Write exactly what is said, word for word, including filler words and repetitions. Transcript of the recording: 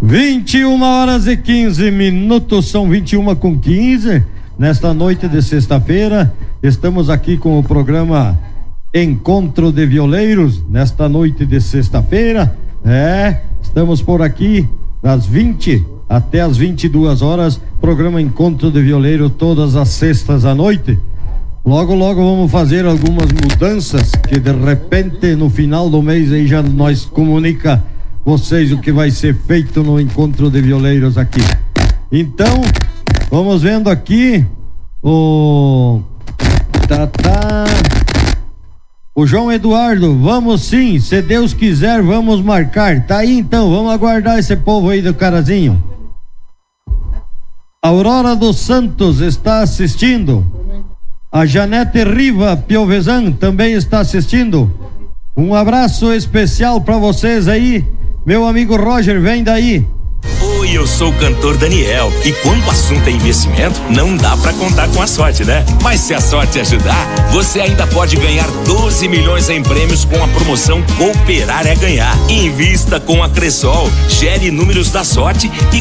vinte e uma horas e quinze minutos, são vinte e uma com quinze. Nesta noite de sexta-feira, estamos aqui com o programa Encontro de Violeiros. Nesta noite de sexta-feira, é, estamos por aqui das vinte até as vinte e duas horas. Programa Encontro de Violeiro todas as sextas à noite. Logo, logo vamos fazer algumas mudanças que de repente no final do mês aí já nós comunica vocês o que vai ser feito no Encontro de Violeiros aqui. Então, vamos vendo aqui o tá, tá. O João Eduardo, vamos sim, se Deus quiser vamos marcar. Tá aí então, vamos aguardar esse povo aí do Carazinho. Aurora dos Santos está assistindo. A Janete Riva Piovesan também está assistindo. Um abraço especial para vocês aí. Meu amigo Roger, vem daí. Oi, eu sou o cantor Daniel. E quando o assunto é investimento, não dá pra contar com a sorte, né? Mas se a sorte ajudar, você ainda pode ganhar doze milhões em prêmios com a promoção Cooperar é Ganhar. Invista com a Cressol, gere números da sorte e